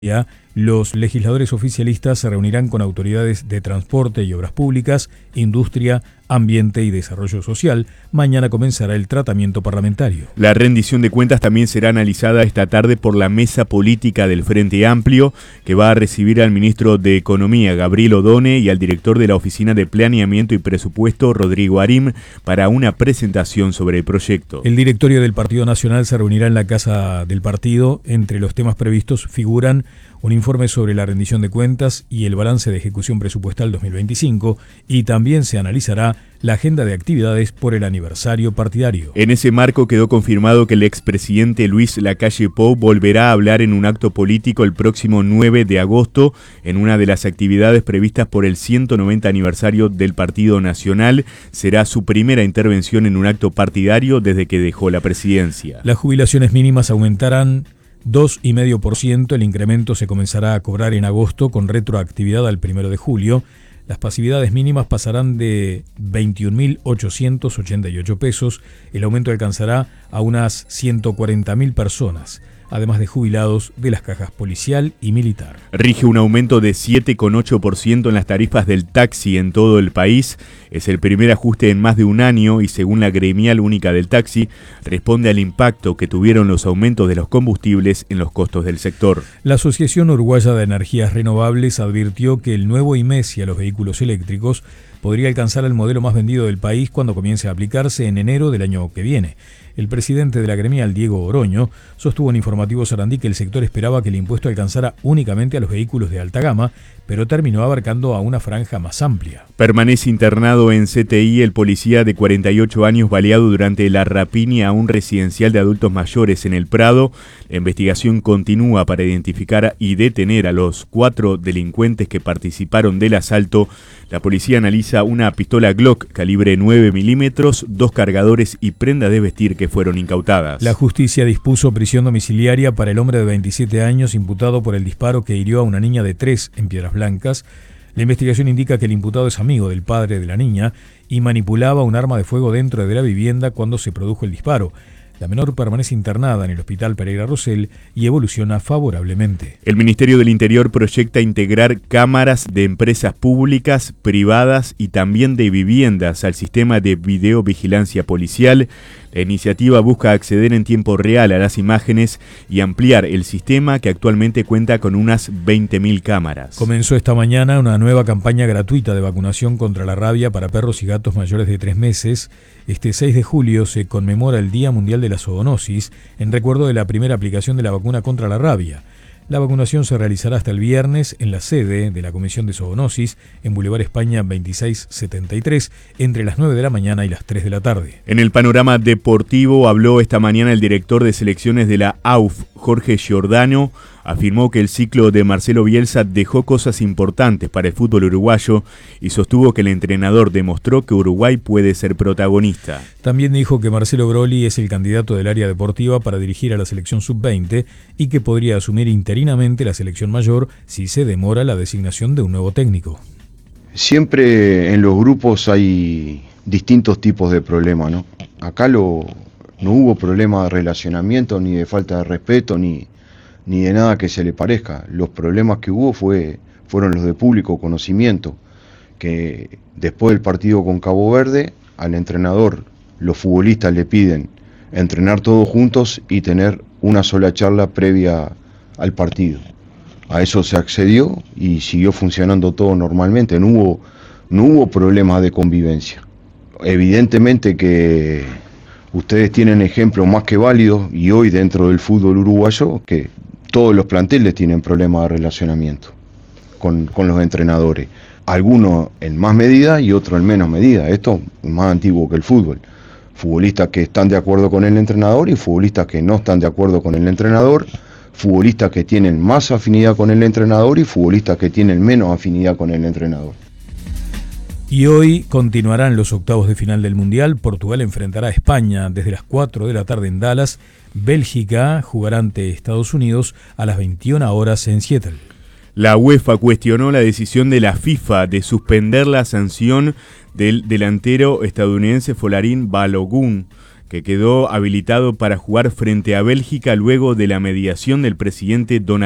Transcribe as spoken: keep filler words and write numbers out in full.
Ya, los legisladores oficialistas se reunirán con autoridades de transporte y obras públicas, industria, ambiente y desarrollo social. Mañana comenzará el tratamiento parlamentario. La rendición de cuentas también será analizada esta tarde por la mesa política del Frente Amplio, que va a recibir al ministro de Economía, Gabriel Odone, y al director de la Oficina de Planeamiento y Presupuesto, Rodrigo Arim, para una presentación sobre el proyecto. El directorio del Partido Nacional se reunirá en la Casa del Partido. Entre los temas previstos figuran un informe sobre la rendición de cuentas y el balance de ejecución presupuestal dos mil veinticinco, y también se analizará la agenda de actividades por el aniversario partidario. En ese marco quedó confirmado que el expresidente Luis Lacalle Pou volverá a hablar en un acto político el próximo nueve de agosto en una de las actividades previstas por el ciento noventa aniversario del Partido Nacional. Será su primera intervención en un acto partidario desde que dejó la presidencia. Las jubilaciones mínimas aumentarán dos coma cinco por ciento, el incremento se comenzará a cobrar en agosto con retroactividad al primero de julio. Las pasividades mínimas pasarán de veintiún mil ochocientos ochenta y ocho pesos, el aumento alcanzará a unas ciento cuarenta mil personas, además de jubilados de las cajas policial y militar. Rige un aumento de siete coma ocho por ciento en las tarifas del taxi en todo el país. Es el primer ajuste en más de un año y, según la gremial única del taxi, responde al impacto que tuvieron los aumentos de los combustibles en los costos del sector. La Asociación Uruguaya de Energías Renovables advirtió que el nuevo I M E S a los vehículos eléctricos podría alcanzar el modelo más vendido del país cuando comience a aplicarse en enero del año que viene. El presidente de la gremial, Diego Oroño, sostuvo en Informativo Sarandí que el sector esperaba que el impuesto alcanzara únicamente a los vehículos de alta gama, pero terminó abarcando a una franja más amplia. Permanece internado en C T I el policía de cuarenta y ocho años baleado durante la rapiña a un residencial de adultos mayores en El Prado. La investigación continúa para identificar y detener a los cuatro delincuentes que participaron del asalto. La policía analiza una pistola Glock calibre nueve milímetros, dos cargadores y prenda de vestir que fueron incautadas. La justicia dispuso prisión domiciliaria para el hombre de veintisiete años imputado por el disparo que hirió a una niña de tres en Piedras Blancas. La investigación indica que el imputado es amigo del padre de la niña y manipulaba un arma de fuego dentro de la vivienda cuando se produjo el disparo. La menor permanece internada en el Hospital Pereira Rosell y evoluciona favorablemente. El Ministerio del Interior proyecta integrar cámaras de empresas públicas, privadas y también de viviendas al sistema de videovigilancia policial. La iniciativa busca acceder en tiempo real a las imágenes y ampliar el sistema, que actualmente cuenta con unas veinte mil cámaras. Comenzó esta mañana una nueva campaña gratuita de vacunación contra la rabia para perros y gatos mayores de tres meses. Este seis de julio se conmemora el Día Mundial de la Zoonosis en recuerdo de la primera aplicación de la vacuna contra la rabia. La vacunación se realizará hasta el viernes en la sede de la Comisión de Zoonosis en Boulevard España veintiséis setenta y tres entre las nueve de la mañana y las tres de la tarde. En el panorama deportivo habló esta mañana el director de selecciones de la A U F, Jorge Giordano. Afirmó que el ciclo de Marcelo Bielsa dejó cosas importantes para el fútbol uruguayo y sostuvo que el entrenador demostró que Uruguay puede ser protagonista. También dijo que Marcelo Broli es el candidato del área deportiva para dirigir a la selección sub veinte y que podría asumir interinamente la selección mayor si se demora la designación de un nuevo técnico. Siempre en los grupos hay distintos tipos de problemas, ¿no? Acá lo, no hubo problema de relacionamiento, ni de falta de respeto, ni... ni de nada que se le parezca. Los problemas que hubo fue, fueron los de público conocimiento, que después del partido con Cabo Verde, al entrenador, los futbolistas le piden entrenar todos juntos y tener una sola charla previa al partido. A eso se accedió y siguió funcionando todo normalmente, no hubo, no hubo problemas de convivencia. Evidentemente que ustedes tienen ejemplos más que válidos, y hoy dentro del fútbol uruguayo que todos los planteles tienen problemas de relacionamiento con, con los entrenadores. Algunos en más medida y otros en menos medida. Esto es más antiguo que el fútbol. Futbolistas que están de acuerdo con el entrenador y futbolistas que no están de acuerdo con el entrenador. Futbolistas que tienen más afinidad con el entrenador y futbolistas que tienen menos afinidad con el entrenador. Y hoy continuarán los octavos de final del Mundial. Portugal enfrentará a España desde las cuatro de la tarde en Dallas. Bélgica jugará ante Estados Unidos a las veintiuna horas en Seattle. La UEFA cuestionó la decisión de la FIFA de suspender la sanción del delantero estadounidense Folarin Balogun, que quedó habilitado para jugar frente a Bélgica luego de la mediación del presidente Donald